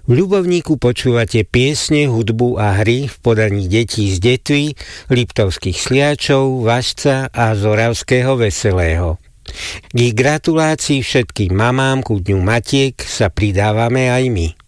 V Ľubovníku počúvate piesne, hudbu a hry v podaní detí z Detvy, Liptovských Sliačov, Važca a Zoravského Veselého. K gratulácii všetkým mamám ku Dňu Matiek sa pridávame aj my.